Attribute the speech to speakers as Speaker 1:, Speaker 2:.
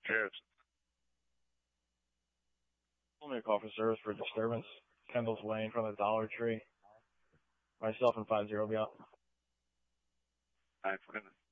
Speaker 1: Cheers.
Speaker 2: Pull me a call for service for disturbance. Kendall's Lane from the Dollar Tree. Myself and 50 will be out.
Speaker 1: All right,